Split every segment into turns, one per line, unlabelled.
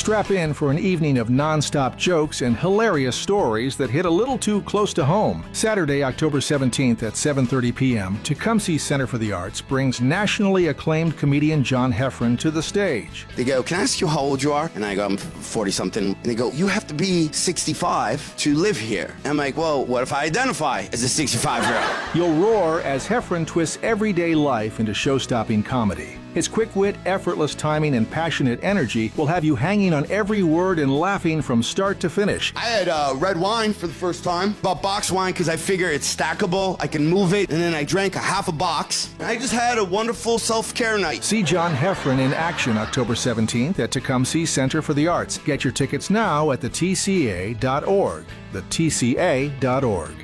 Strap in for an evening of non-stop jokes and hilarious stories that hit a little too close to home. Saturday, October 17th at 7:30 p.m., Tecumseh Center for the Arts brings nationally acclaimed comedian John Heffron to the stage.
They go, "Can I ask you how old you are?" And I go, "I'm 40-something. And they go, "You have to be 65 to live here." And I'm like, "Well, what if I identify as a 65-year-old?"
You'll roar as Heffron twists everyday life into show-stopping comedy. His quick wit, effortless timing, and passionate energy will have you hanging on every word and laughing from start to finish.
I had red wine for the first time. Bought box wine because I figure it's stackable. I can move it. And then I drank a half a box. I just had a wonderful self-care night.
See John Heffron in action October 17th at Tecumseh Center for the Arts. Get your tickets now at thetca.org. thetca.org.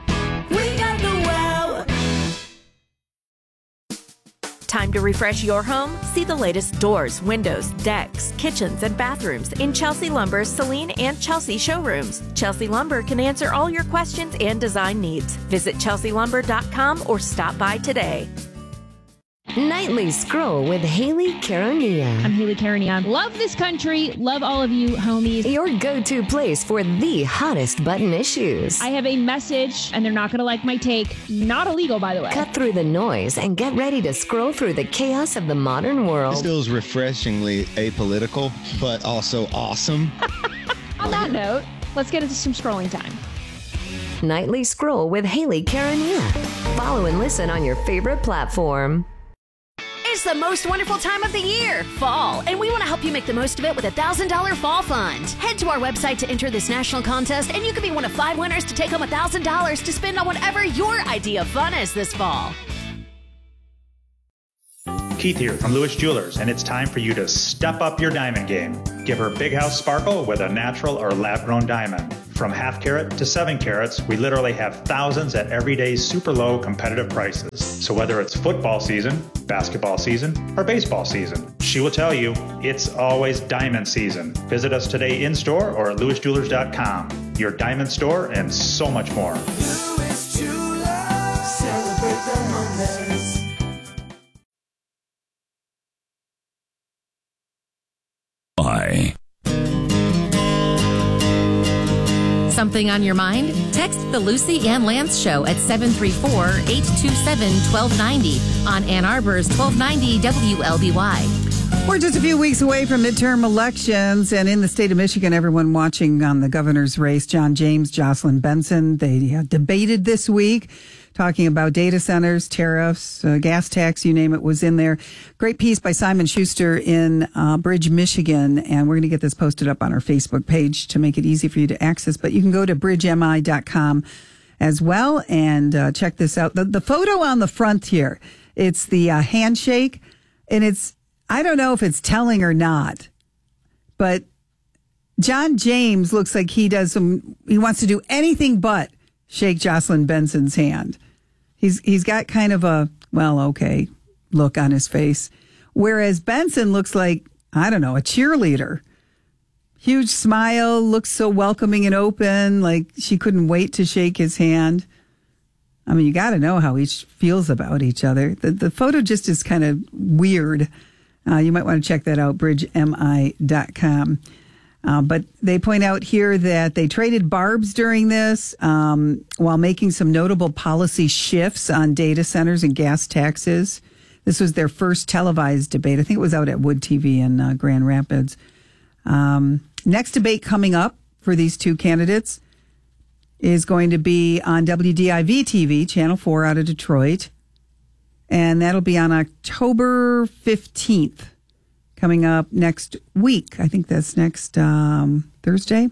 Time to refresh your home? See the latest doors, windows, decks, kitchens, and bathrooms in Chelsea Lumber's Celine and Chelsea showrooms. Chelsea Lumber can answer all your questions and design needs. Visit chelsealumber.com or stop by today.
Nightly Scroll with Haley Caronia.
I'm Haley Caronia. Love this country. Love all of you, homies.
Your go-to place for the hottest button issues.
I have a message, and they're not going to like my take. Not illegal, by the way.
Cut through the noise and get ready to scroll through the chaos of the modern world.
This feels refreshingly apolitical, but also awesome.
On that note, let's get into some scrolling time.
Nightly Scroll with Haley Caronia. Follow and listen on your favorite platform.
It's the most wonderful time of the year, fall, and we want to help you make the most of it with a $1,000 fall fund. Head to our website to enter this national contest, and you could be one of 5 winners to take home $1,000 to spend on whatever your idea of fun is this fall.
Keith here from Lewis Jewelers, and it's time for you to step up your diamond game. Give her Big House Sparkle with a natural or lab-grown diamond. From half carat to 7 carats, we literally have thousands at everyday super low competitive prices. So whether it's football season, basketball season, or baseball season, she will tell you it's always diamond season. Visit us today in store or at lewisjewelers.com. Your diamond store and so much more.
Lewis Jewelers, celebrate the moments.
Something on your mind? Text the Lucy Ann Lance Show at 734-827-1290 on Ann Arbor's 1290 WLBY.
We're just a few weeks away from midterm elections, and in the state of Michigan, everyone watching on the governor's race, John James, Jocelyn Benson, they debated this week, talking about data centers, tariffs, gas tax, you name it, was in there. Great piece by Simon Schuster in Bridge, Michigan, and we're going to get this posted up on our Facebook page to make it easy for you to access, but you can go to bridgemi.com as well and check this out. The photo on the front here, it's the handshake, and it's, I don't know if it's telling or not, but John James looks like he wants to do anything but shake Jocelyn Benson's hand. He's got kind of a, well, okay, look on his face. Whereas Benson looks like, I don't know, a cheerleader. Huge smile, looks so welcoming and open, like she couldn't wait to shake his hand. I mean, you got to know how each feels about each other. The photo just is kind of weird. You might want to check that out, bridgemi.com. But they point out here that they traded barbs during this while making some notable policy shifts on data centers and gas taxes. This was their first televised debate. I think it was out at Wood TV in Grand Rapids. Next debate coming up for these two candidates is going to be on WDIV TV, Channel 4 out of Detroit. And that'll be on October 15th. Coming up next week. I think that's next Thursday.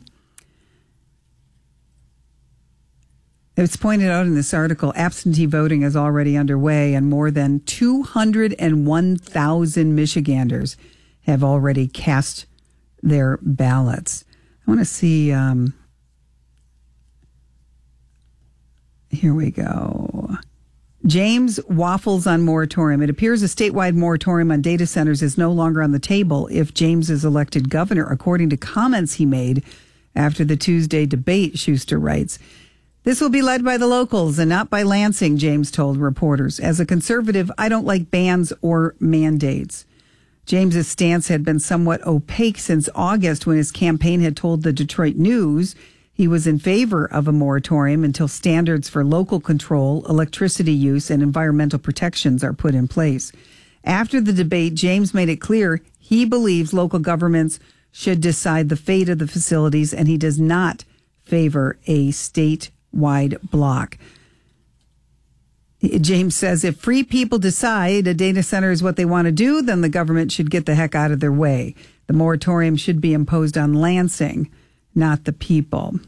It's pointed out in this article, absentee voting is already underway, and more than 201,000 Michiganders have already cast their ballots. I want to see. Here we go. James waffles on moratorium. It appears a statewide moratorium on data centers is no longer on the table if James is elected governor, according to comments he made after the Tuesday debate, Schuster writes. This will be led by the locals and not by Lansing, James told reporters. As a conservative, I don't like bans or mandates. James's stance had been somewhat opaque since August when his campaign had told the Detroit News he was in favor of a moratorium until standards for local control, electricity use, and environmental protections are put in place. After the debate, James made it clear he believes local governments should decide the fate of the facilities, and he does not favor a statewide block. James says if free people decide a data center is what they want to do, then the government should get the heck out of their way. The moratorium should be imposed on Lansing, not the people.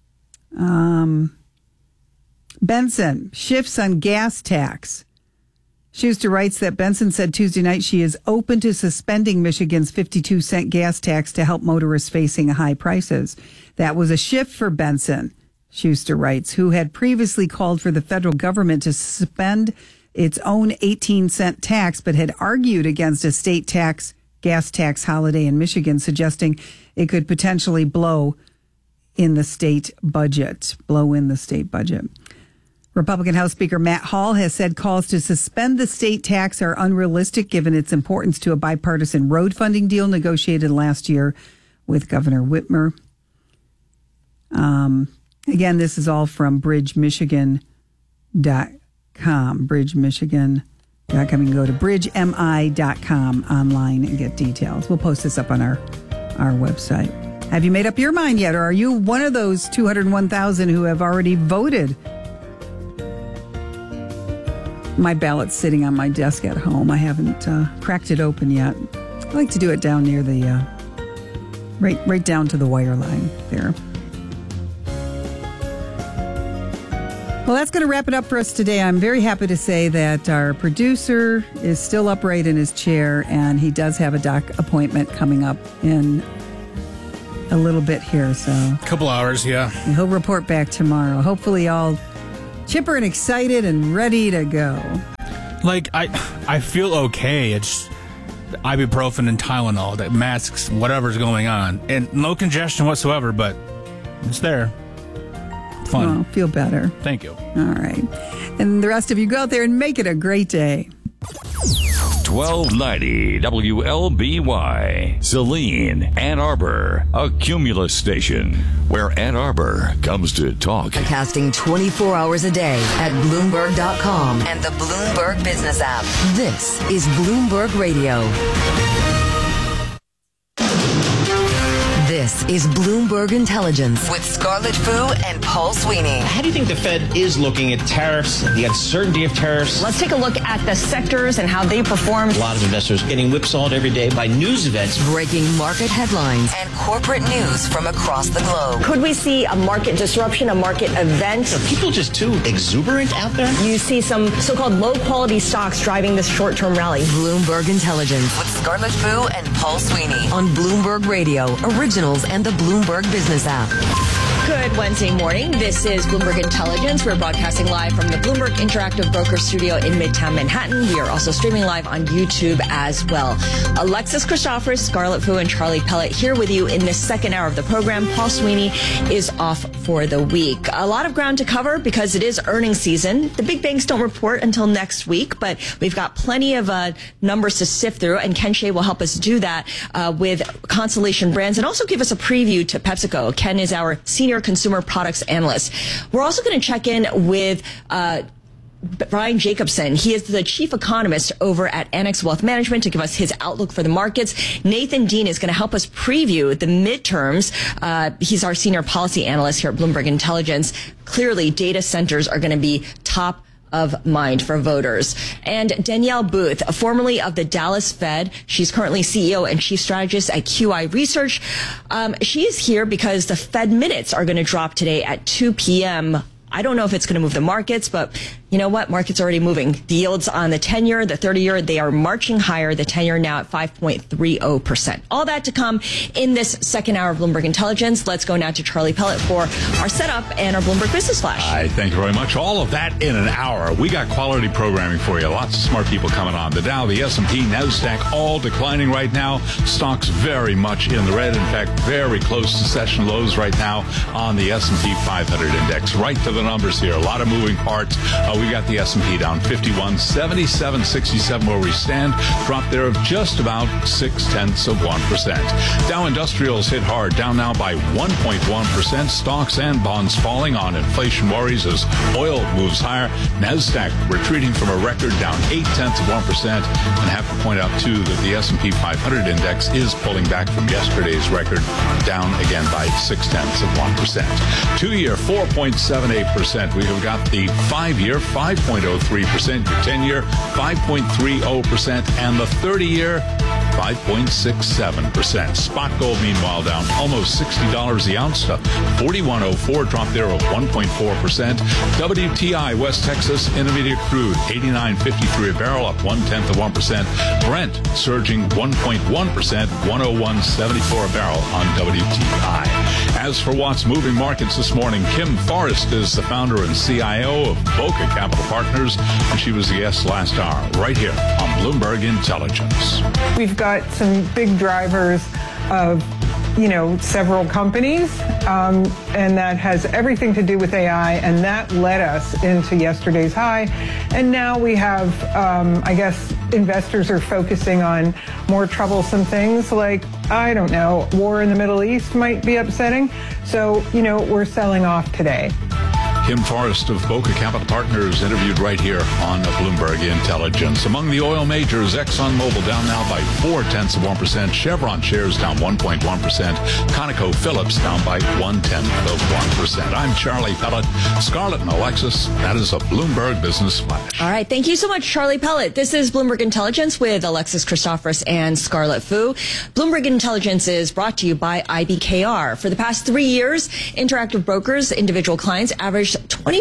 Benson shifts on gas tax. Schuster writes that Benson said Tuesday night she is open to suspending Michigan's 52-cent gas tax to help motorists facing high prices. That was a shift for Benson, Schuster writes, who had previously called for the federal government to suspend its own 18-cent tax, but had argued against a state gas tax holiday in Michigan, suggesting it could potentially blow in the state budget. Republican House Speaker Matt Hall has said calls to suspend the state tax are unrealistic given its importance to a bipartisan road funding deal negotiated last year with Governor Whitmer. Again, this is all from bridgemichigan.com. Bridgemichigan.com. You can go to bridgemi.com online and get details. We'll post this up on our website. Have you made up your mind yet, or are you one of those 201,000 who have already voted? My ballot's sitting on my desk at home. I haven't cracked it open yet. I like to do it down near the, right down to the wire line there. Well, that's going to wrap it up for us today. I'm very happy to say that our producer is still upright in his chair, and he does have a doc appointment coming up in a little bit here. So
a couple hours, yeah.
And he'll report back tomorrow. Hopefully all chipper and excited and ready to go.
Like, I feel okay. It's ibuprofen and Tylenol, that masks whatever's going on. And no congestion whatsoever, but it's there. Fun.
Well, feel better.
Thank you.
All right. And the rest of you go out there and make it a great day.
1290 WLBY, Saline, Ann Arbor, a Cumulus station, where Ann Arbor comes to talk.
Broadcasting 24 hours a day at Bloomberg.com and the Bloomberg Business app. This is Bloomberg Radio. This is Bloomberg Intelligence with Scarlett Fu and Paul Sweeney.
How do you think the Fed is looking at tariffs, the uncertainty of tariffs?
Let's take a look at the sectors and how they performed.
A lot of investors getting whipsawed every day by news events.
Breaking market headlines and corporate news from across the globe.
Could we see a market disruption, a market event?
Are people just too exuberant out there?
You see some so-called low-quality stocks driving this short-term rally.
Bloomberg Intelligence with Scarlett Fu and Paul Sweeney on Bloomberg Radio, Originals, and the Bloomberg Business app.
Good Wednesday morning. This is Bloomberg Intelligence. We're broadcasting live from the Bloomberg Interactive Broker Studio in Midtown Manhattan. We are also streaming live on YouTube as well. Alexis Christophorous, Scarlett Fu, and Charlie Pellet here with you in this second hour of the program. Paul Sweeney is off for the week. A lot of ground to cover because it is earnings season. The big banks don't report until next week, but we've got plenty of numbers to sift through, and Ken Shea will help us do that with Constellation Brands and also give us a preview to PepsiCo. Ken is our senior consumer products analyst. We're also going to check in with Brian Jacobson. He is the chief economist over at Annex Wealth Management to give us his outlook for the markets. Nathan Dean is going to help us preview the midterms. He's our senior policy analyst here at Bloomberg Intelligence. Clearly, data centers are going to be top of mind for voters. And Danielle Booth, formerly of the Dallas Fed, she's currently CEO and chief strategist at QI Research. She is here because the Fed minutes are going to drop today at 2 p.m. I don't know if it's going to move the markets, but you know what? Market's already moving. The yields on the 10-year, the 30-year, they are marching higher. The 10-year now at 5.30%. All that to come in this second hour of Bloomberg Intelligence. Let's go now to Charlie Pellet for our setup and our Bloomberg Business Flash.
Hi, thank you very much. All of that in an hour. We got quality programming for you. Lots of smart people coming on. The Dow, the S&P, NASDAQ, all declining right now. Stocks very much in the red. In fact, very close to session lows right now on the S&P 500 index. Right to the numbers here. A lot of moving parts. We We've got the S&P down 51, 77.67 where we stand. Drop there of just about 0.6%. Dow Industrials hit hard, down now by 1.1%. Stocks and bonds falling on inflation worries as oil moves higher. NASDAQ retreating from a record, down 0.8%. And have to point out, too, that the S&P 500 index is pulling back from yesterday's record, down again by 0.6%. 2-year, 4.78%. We have got the 5-year, 5.03%. Your 10-year, 5.30%. And the 30-year, 5.67%. Spot gold, meanwhile, down almost $60 the ounce to $41.04, drop there of 1.4%. WTI, West Texas Intermediate Crude, $89.53 a barrel, up 0.1%. Brent surging 1.1%, 101.74 a barrel on WTI. As for what's moving markets this morning, Kim Forrest is the founder and CIO of Boca Capital Partners, and she was the guest last hour right here on Bloomberg Intelligence.
We've got some big drivers of, several companies, and that has everything to do with AI, and that led us into yesterday's high. And now we have, investors are focusing on more troublesome things like, war in the Middle East might be upsetting. So, we're selling off today.
Kim Forrest of Boca Capital Partners interviewed right here on Bloomberg Intelligence. Among the oil majors, ExxonMobil down now by 0.4%. Chevron shares down 1.1%. ConocoPhillips down by 0.1%. I'm Charlie Pellet. Scarlett and Alexis, that is a Bloomberg Business Flash.
All right. Thank you so much, Charlie Pellet. This is Bloomberg Intelligence with Alexis Christoforous and Scarlett Fu. Bloomberg Intelligence is brought to you by IBKR. For the past 3 years, Interactive Brokers individual clients averaged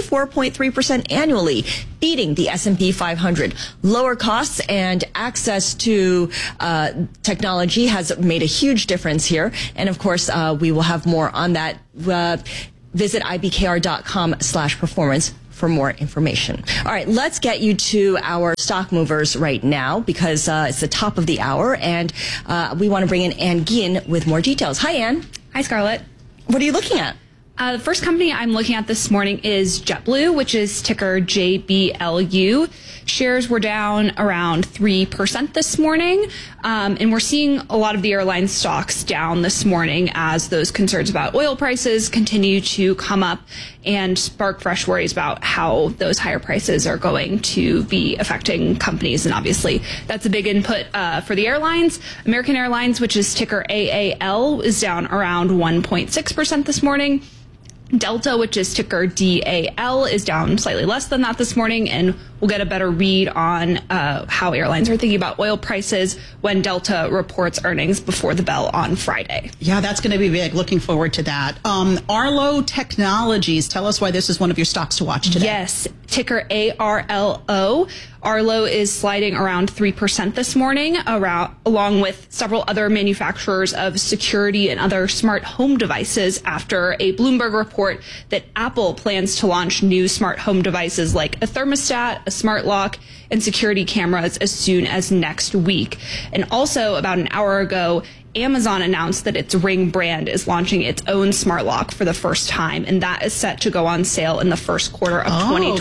24.3% annually, beating the S&P 500. Lower costs and access to technology has made a huge difference here. And of course, we will have more on that. Visit ibkr.com/performance for more information. All right, let's get you to our stock movers right now because it's the top of the hour, and we want to bring in Ann Guillen with more details. Hi, Ann.
Hi, Scarlett.
What are you looking at?
The first company I'm looking at this morning is JetBlue, which is ticker JBLU. Shares were down around 3% this morning, and we're seeing a lot of the airline stocks down this morning as those concerns about oil prices continue to come up and spark fresh worries about how those higher prices are going to be affecting companies. And obviously, that's a big input for the airlines. American Airlines, which is ticker AAL, is down around 1.6% this morning. Delta, which is ticker DAL, is down slightly less than that this morning, and we'll get a better read on how airlines are thinking about oil prices when Delta reports earnings before the bell on Friday.
Yeah, that's going to be big. Looking forward to that. Arlo Technologies, tell us why this is one of your stocks to watch today.
Yes, ticker ARLO. Arlo is sliding around 3% this morning, along with several other manufacturers of security and other smart home devices after a Bloomberg report that Apple plans to launch new smart home devices like a thermostat, a smart lock, and security cameras as soon as next week. And also, about an hour ago, Amazon announced that its Ring brand is launching its own smart lock for the first time, and that is set to go on sale in the first quarter of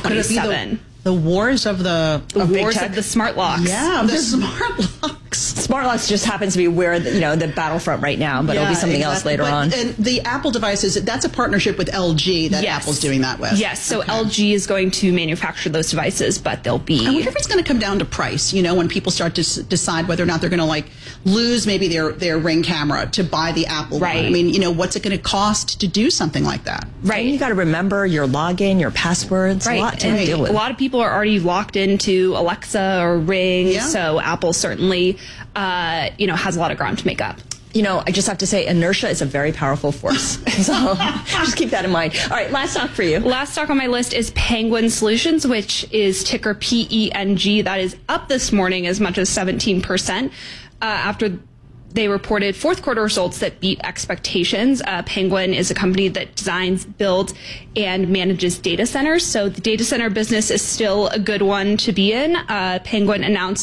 2027.
The wars of the
wars of the smart locks.
Yeah, the smart locks.
Smart locks just happens to be where the battlefront right now, but it'll be something else later on.
And the Apple devices, that's a partnership with LG that Apple's doing that with.
Yes, so LG is going to manufacture those devices, but they'll be.
I wonder if it's going to come down to price. When people start to decide whether or not they're going to lose maybe their Ring camera to buy the Apple one. I mean, what's it going to cost to do something like that?
Right. And you got to remember your login, your passwords.
Right.
A lot to deal with.
A lot of people are already locked into Alexa or Ring, so Apple certainly, has a lot of ground to make up.
I just have to say, inertia is a very powerful force. So just keep that in mind. All right, last stock for you.
Last stock on my list is Penguin Solutions, which is ticker PENG. That is up this morning as much as 17% after they reported fourth quarter results that beat expectations. Penguin is a company that designs, builds, and manages data centers. So the data center business is still a good one to be in. Penguin announced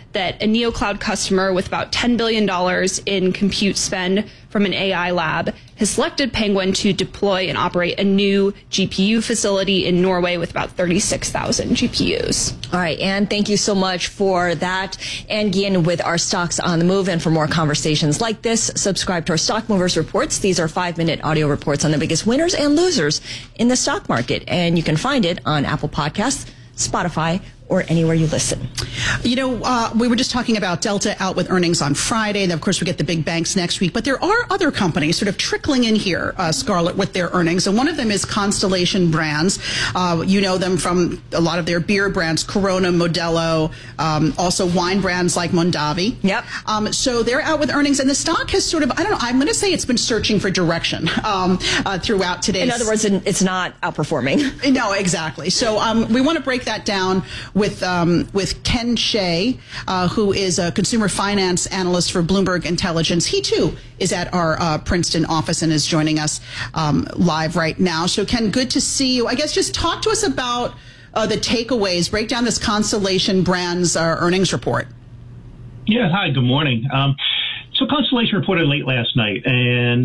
that a NeoCloud customer with about $10 billion in compute spend from an AI lab has selected Penguin to deploy and operate a new GPU facility in Norway with about 36,000 GPUs.
All right, Anne, thank you so much for that. Anne Guillen with our Stocks on the Move. And for more conversations like this, subscribe to our Stock Movers Reports. These are 5-minute audio reports on the biggest winners and losers in the stock market. And you can find it on Apple Podcasts, Spotify, or anywhere you listen.
You know, we were just talking about Delta out with earnings on Friday. And of course, we get the big banks next week. But there are other companies sort of trickling in here, Scarlett, with their earnings. And one of them is Constellation Brands. You know them from a lot of their beer brands, Corona, Modelo, also wine brands like Mondavi.
Yep.
So they're out with earnings. And the stock has sort of, I don't know, I'm going to say it's been searching for direction throughout today.
In other words, it's not outperforming.
No, exactly. So we want to break that down with Ken Shea, who is a consumer finance analyst for Bloomberg Intelligence. He, too, is at our Princeton office and is joining us live right now. So, Ken, good to see you. I guess just talk to us about the takeaways. Break down this Constellation Brands earnings report.
Yeah, hi, good morning. So Constellation reported late last night, and,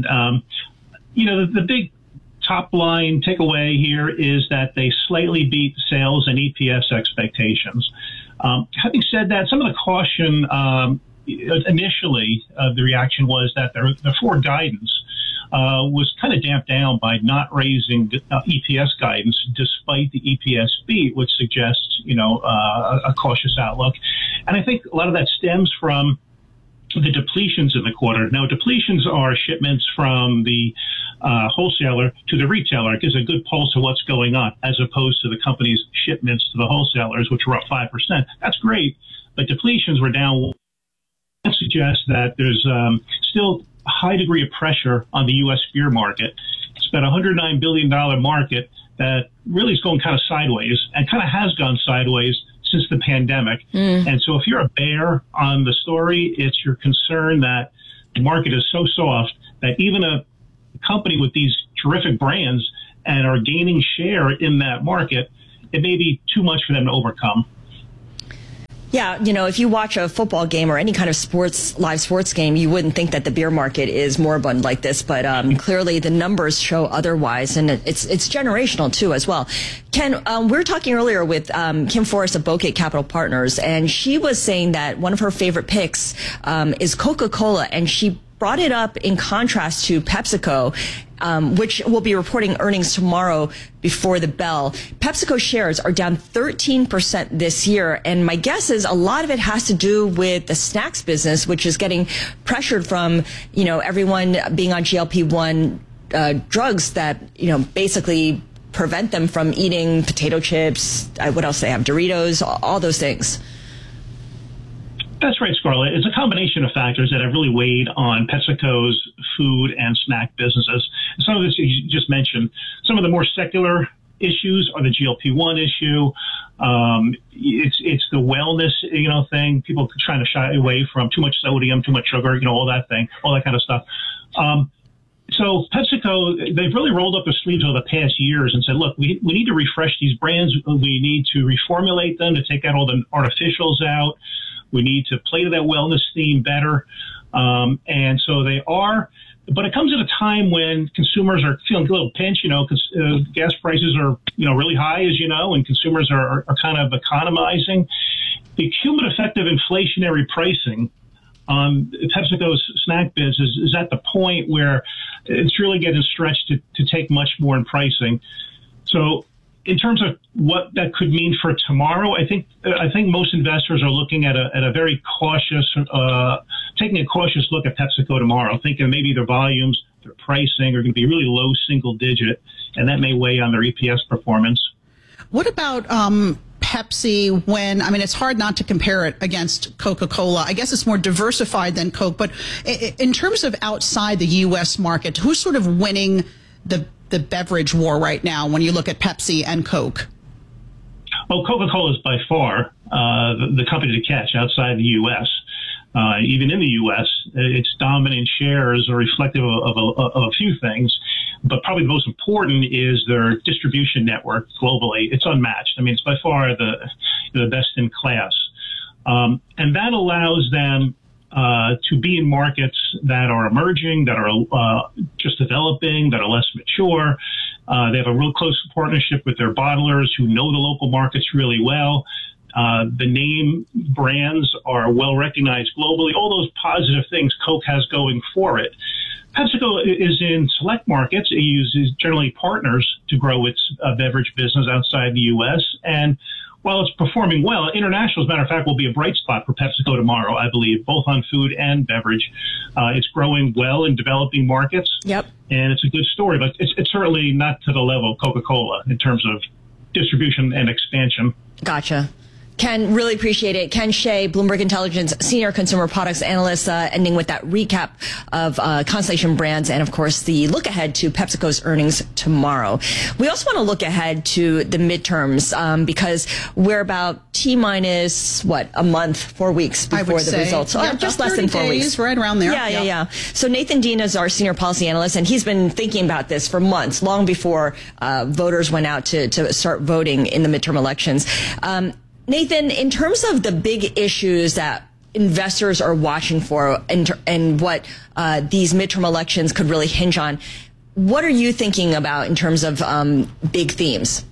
the big top line takeaway here is that they slightly beat sales and EPS expectations. Having said that, some of the caution initially the reaction was that their forward guidance was kind of damped down by not raising EPS guidance despite the EPS beat, which suggests, a cautious outlook. And I think a lot of that stems from the depletions in the quarter. Now, depletions are shipments from the wholesaler to the retailer. It gives a good pulse of what's going on, as opposed to the company's shipments to the wholesalers, which were up 5%. That's great, but depletions were down. That suggests that there's still a high degree of pressure on the U.S. beer market. It's about a $109 billion market that really is going kind of sideways and kind of has gone sideways since the pandemic. And so if you're a bear on the story, it's your concern that the market is so soft that even a company with these terrific brands and are gaining share in that market, it may be too much for them to overcome.
Yeah, if you watch a football game or any kind of live sports game, you wouldn't think that the beer market is moribund like this. But clearly the numbers show otherwise. And it's generational, too, as well. Ken, we were talking earlier with Kim Forrest of Bouquet Capital Partners, and she was saying that one of her favorite picks is Coca-Cola. And she brought it up in contrast to PepsiCo, which will be reporting earnings tomorrow before the bell. PepsiCo shares are down 13% this year, and my guess is a lot of it has to do with the snacks business, which is getting pressured from, everyone being on GLP-1 drugs that, basically prevent them from eating potato chips. What else they have? Doritos, all those things.
That's right, Scarlett. It's a combination of factors that have really weighed on PepsiCo's food and snack businesses. Some of this you just mentioned. Some of the more secular issues are the GLP-1 issue. It's the wellness, thing. People trying to shy away from too much sodium, too much sugar, all that kind of stuff. So PepsiCo, they've really rolled up their sleeves over the past years and said, look, we need to refresh these brands. We need to reformulate them to take out all the artificials out. We need to play to that wellness theme better. And so they are, but it comes at a time when consumers are feeling a little pinch, gas prices are, really high, as you know, and consumers are kind of economizing. The cumulative effect of inflationary pricing on PepsiCo's snack business is at the point where it's really getting stretched to take much more in pricing. So in terms of what that could mean for tomorrow, I think most investors are looking at a very cautious, taking a cautious look at PepsiCo tomorrow, thinking maybe their volumes, their pricing are going to be really low single digit, and that may weigh on their EPS performance.
What about Pepsi it's hard not to compare it against Coca-Cola. I guess it's more diversified than Coke, but in terms of outside the U.S. market, who's sort of winning the beverage war right now when you look at Pepsi and Coke?
Well, Coca-Cola is by far the company to catch outside the U.S. Even in the U.S., its dominant shares are reflective of a few things, but probably the most important is their distribution network globally. It's unmatched. It's by far the best in class. And that allows them to be in markets that are emerging, that are just developing, that are less mature. They have a real close partnership with their bottlers who know the local markets really well. The name brands are well recognized globally. All those positive things Coke has going for it. PepsiCo is in select markets. It uses generally partners to grow its beverage business outside the U.S. And while it's performing well, international, as a matter of fact, will be a bright spot for PepsiCo tomorrow, I believe, both on food and beverage. It's growing well in developing markets.
Yep.
And it's a good story, but it's certainly not to the level of Coca-Cola in terms of distribution and expansion.
Gotcha. Ken, really appreciate it. Ken Shea, Bloomberg Intelligence Senior Consumer Products Analyst, ending with that recap of Constellation Brands and, of course, the look ahead to PepsiCo's earnings tomorrow. We also want to look ahead to the midterms because we're about T-minus, a month, 4 weeks before the results.
Just
less than 4
days,
weeks.
Right around there.
Yeah. So Nathan Dean is our Senior Policy Analyst, and he's been thinking about this for months, long before voters went out to start voting in the midterm elections. Nathan, in terms of the big issues that investors are watching for and what these midterm elections could really hinge on, what are you thinking about in terms of big themes?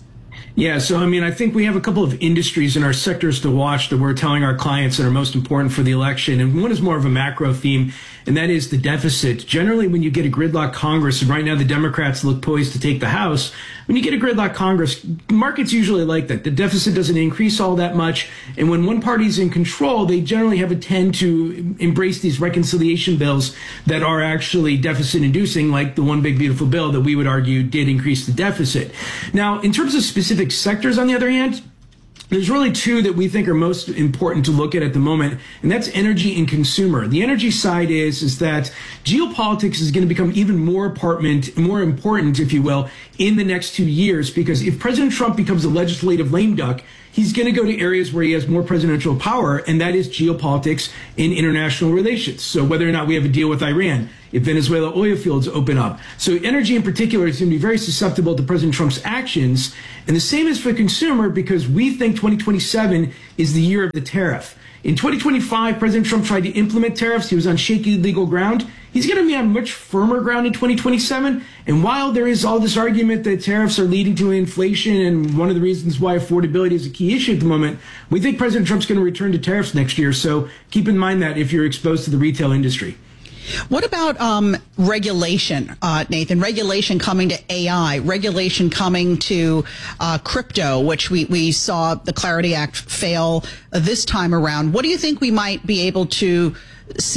Yeah, so I think we have a couple of industries in our sectors to watch that we're telling our clients that are most important for the election. And one is more of a macro theme, and that is the deficit. Generally, when you get a gridlock Congress, and right now the Democrats look poised to take the House, when you get a gridlock Congress, markets usually like that. The deficit doesn't increase all that much. And when one party's in control, they generally have a tend to embrace these reconciliation bills that are actually deficit inducing, like the One Big Beautiful Bill that we would argue did increase the deficit. Now, in terms of specific sectors, on the other hand, there's really two that we think are most important to look at the moment, and that's energy and consumer. The energy side is that geopolitics is going to become even more important, if you will, in the next 2 years, because if President Trump becomes a legislative lame duck, he's going to go to areas where he has more presidential power, and that is geopolitics and international relations. So whether or not we have a deal with Iran, if Venezuela oil fields open up. So energy in particular is going to be very susceptible to President Trump's actions. And the same is for consumer, because we think 2027 is the year of the tariff. In 2025, President Trump tried to implement tariffs. He was on shaky legal ground. He's going to be on much firmer ground in 2027. And while there is all this argument that tariffs are leading to inflation and one of the reasons why affordability is a key issue at the moment, we think President Trump's going to return to tariffs next year. So keep in mind that if you're exposed to the retail industry.
What about regulation, Nathan? Regulation coming to AI, regulation coming to crypto, which we saw the Clarity Act fail this time around. What do you think we might be able to see